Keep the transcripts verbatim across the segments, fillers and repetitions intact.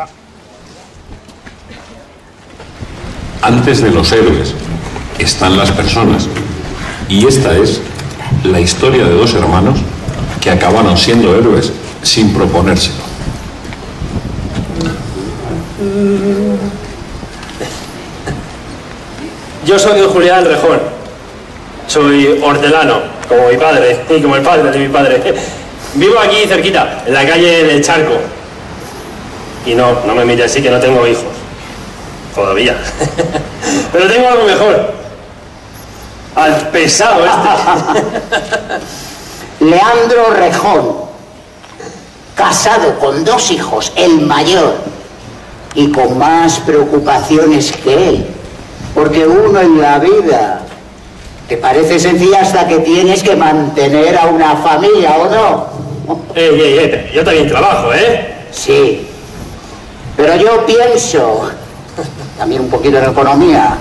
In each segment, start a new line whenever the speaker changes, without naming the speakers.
Antes de los héroes están las personas. Y esta es la historia de dos hermanos que acabaron siendo héroes sin proponérselo.
Yo soy Julián Rejón. Soy hortelano, como mi padre, y como el padre de mi padre. Vivo aquí cerquita, en la calle del Charco. Y no, no me mire así que no tengo hijos. Todavía. Pero tengo algo mejor. Al pesado este.
Leandro Rejón, casado con dos hijos, el mayor, y con más preocupaciones que él. Porque uno en la vida te parece sencilla hasta que tienes que mantener a una familia, ¿o no?
Ey, ey, ey, yo también trabajo, ¿eh?
Sí. Pero yo pienso, también un poquito en economía.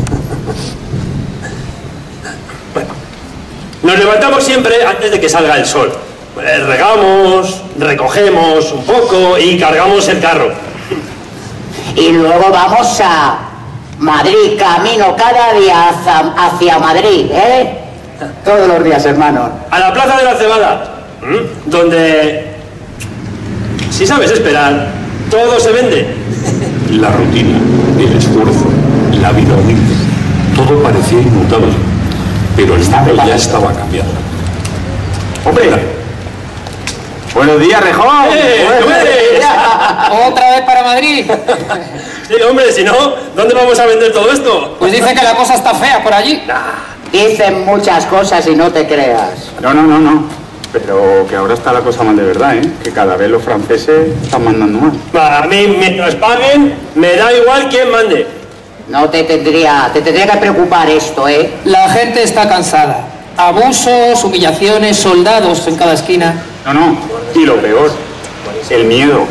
Bueno, nos levantamos siempre antes de que salga el sol. Eh, regamos, recogemos un poco y cargamos el carro.
Y luego vamos a Madrid, camino cada día hacia, hacia Madrid, ¿eh? Todos los días, hermano.
A la Plaza de la Cebada, ¿m? Donde, si sabes esperar, todo se vende.
La rutina, el esfuerzo, la vida humilde, todo parecía inmutable, pero el mundo ya estaba cambiando.
¡Hombre! ¡Buenos días, Rejón!
¡Eh! ¡Buenos días!
¿Otra vez para Madrid?
Sí, hombre, si no, ¿dónde vamos a vender todo esto?
Pues dicen que la cosa está fea por allí.
Dicen muchas cosas y no te creas.
No, no, no, no. Pero que ahora está la cosa mal de verdad, ¿eh? Que cada vez los franceses están mandando más.
A mí, mientras paguen, me da igual quién mande.
No te tendría, te tendría que preocupar esto, ¿eh?
La gente está cansada. Abusos, humillaciones, soldados en cada esquina.
No, no. Y lo peor, el miedo.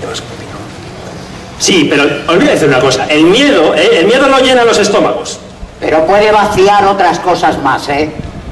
Sí, pero olvídate una cosa. El miedo, ¿eh? El miedo no llena los estómagos.
Pero puede vaciar otras cosas más, ¿eh?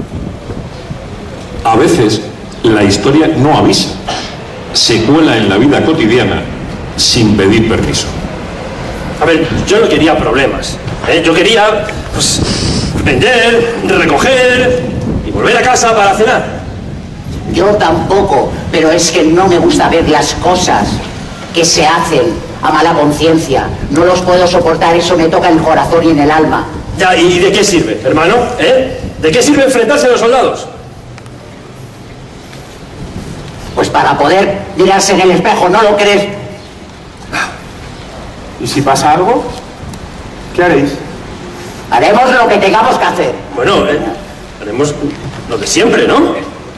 A veces, la historia no avisa, se cuela en la vida cotidiana sin pedir permiso.
A ver, yo no quería problemas, ¿eh? Yo quería, pues, vender, recoger y volver a casa para cenar.
Yo tampoco, pero es que no me gusta ver las cosas que se hacen a mala conciencia. No los puedo soportar, eso me toca en el corazón y en el alma.
Ya, ¿y de qué sirve, hermano? ¿Eh? ¿De qué sirve enfrentarse a los soldados?
Pues para poder mirarse en el espejo, ¿no lo crees?
¿Y si pasa algo? ¿Qué haréis?
Haremos lo que tengamos que hacer.
Bueno, eh, haremos lo de siempre, ¿no?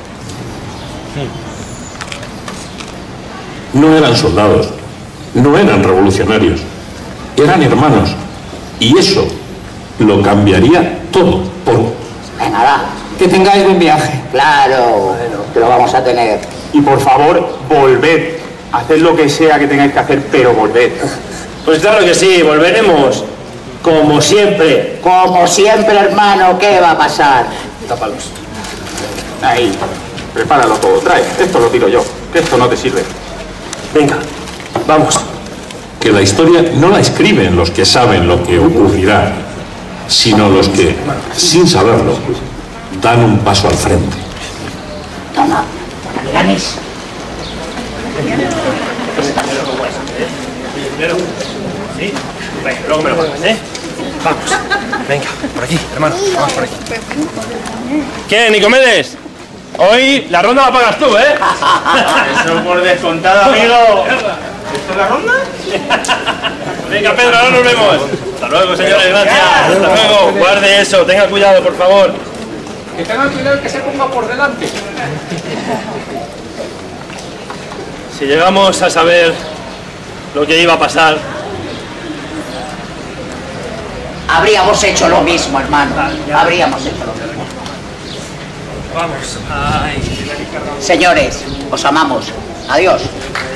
No eran soldados, no eran revolucionarios, eran hermanos. Y eso lo cambiaría todo por...
Venga, va.
Que tengáis buen viaje.
Claro, que lo vamos a tener.
Y por favor, volved. Haced lo que sea que tengáis que hacer, pero volved.
Pues claro que sí, volveremos. Como siempre.
Como siempre, hermano, ¿qué va a pasar?
Tápalos.
Ahí, prepáralo todo. Trae, esto lo tiro yo, que esto no te sirve.
Venga, vamos.
Que la historia no la escriben los que saben lo que ocurrirá, sino los que, sin saberlo, dan un paso al frente.
Toma, ganes.
¿Sí? Venga, luego me lo pagas, ¿eh? Vamos. Venga, por aquí, hermano. Vamos por aquí. ¿Qué, Nicomedes? Hoy la ronda la pagas tú, ¿eh?
Eso por descontado, amigo. ¿Esto es la ronda?
Venga, Pedro, ahora nos vemos. Hasta luego, señores, gracias. Hasta luego. Guarde eso, tenga cuidado, por favor.
Que tengan cuidado que se ponga por delante.
Si llegamos a saber lo que iba a pasar...
Habríamos hecho lo mismo, hermano. Habríamos hecho lo mismo.
Vamos. Ay.
Señores, os amamos. Adiós.